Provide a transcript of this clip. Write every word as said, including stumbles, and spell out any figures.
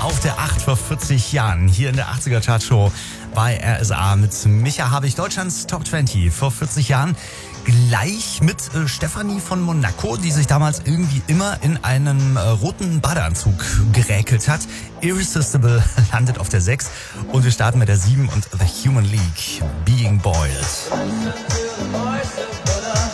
auf der acht vor vierzig Jahren. Hier in der achtziger Chartshow bei R S A mit Micha habe ich Deutschlands Top zwanzig vor vierzig Jahren. Gleich mit äh, Stefanie von Monaco, die sich damals irgendwie immer in einem äh, roten Badeanzug geräkelt hat. Irresistible landet auf der sechs. Und wir starten mit der sieben und The Human League, Being Boiled.